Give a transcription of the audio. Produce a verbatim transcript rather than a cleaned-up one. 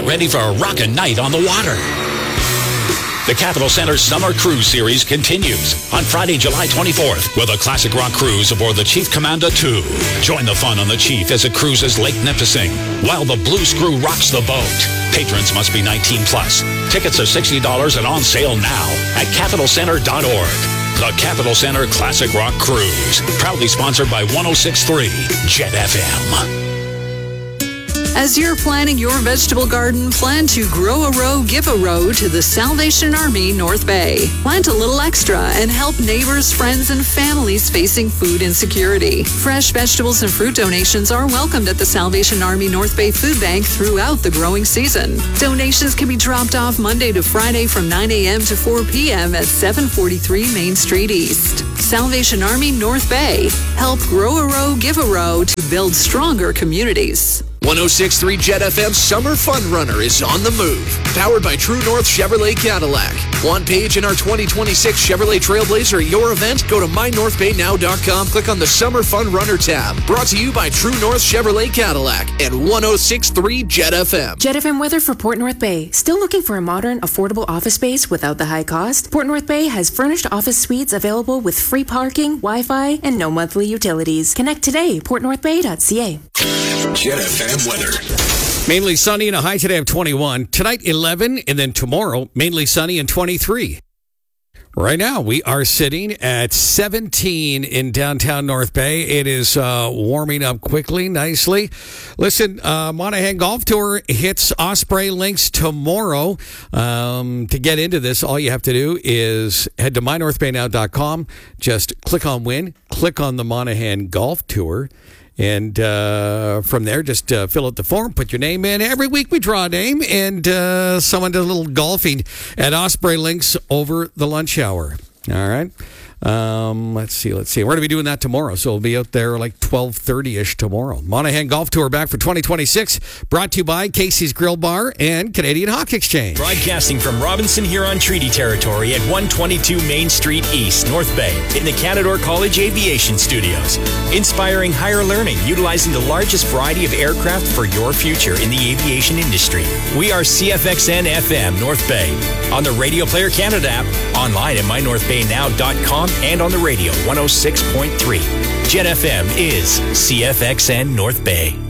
Get ready for a rockin' night on the water. The Capital Center Summer Cruise Series continues on Friday, July twenty-fourth with a classic rock cruise aboard the Chief Commander two. Join the fun on the Chief as it cruises Lake Nipissing while the Blue Screw rocks the boat. Patrons must be nineteen plus. Tickets are sixty dollars and on sale now at capital center dot org. The Capital Center Classic Rock Cruise, proudly sponsored by one oh six point three Jet F M. As you're planning your vegetable garden, plan to grow a row, give a row to the Salvation Army North Bay. Plant a little extra and help neighbors, friends, and families facing food insecurity. Fresh vegetables and fruit donations are welcomed at the Salvation Army North Bay Food Bank throughout the growing season. Donations can be dropped off Monday to Friday from nine a.m. to four p.m. at seven forty-three Main Street East. Salvation Army North Bay. Help grow a row, give a row to build stronger communities. one oh six point three Jet F M Summer Fun Runner is on the move. Powered by True North Chevrolet Cadillac. Want page in our twenty twenty-six Chevrolet Trailblazer at your event? Go to my north bay now dot com. Click on the Summer Fun Runner tab. Brought to you by True North Chevrolet Cadillac and one oh six point three Jet F M. Jet F M weather for Port North Bay. Still looking for a modern, affordable office space without the high cost? Port North Bay has furnished office suites available with free parking, Wi-Fi, and no monthly utilities. Connect today, port north bay dot c a. Jet F M weather. Mainly sunny and a high today of twenty-one. Tonight, eleven, and then tomorrow, mainly sunny and twenty-three. Right now, we are sitting at seventeen in downtown North Bay. It is uh, warming up quickly, nicely. Listen, uh, Monaghan Golf Tour hits Osprey Links tomorrow. Um, to get into this, all you have to do is head to my north bay now dot com. Just click on Win, click on the Monaghan Golf Tour. And uh, from there, just uh, fill out the form, put your name in. Every week we draw a name, and uh, someone does a little golfing at Osprey Links over the lunch hour. All right. Um, let's see, let's see. We're going to be doing that tomorrow, so we'll be out there like twelve thirty-ish tomorrow. Monaghan Golf Tour back for twenty twenty-six, brought to you by Casey's Grill Bar and Canadian Hawk Exchange. Broadcasting from Robinson Huron Treaty Territory at one twenty-two Main Street East, North Bay, in the Canadore College Aviation Studios. Inspiring higher learning, utilizing the largest variety of aircraft for your future in the aviation industry. We are C F X N F M North Bay, on the Radio Player Canada app, online at my north bay now dot com, and on the radio one oh six point three. Jet F M is C F X N North Bay.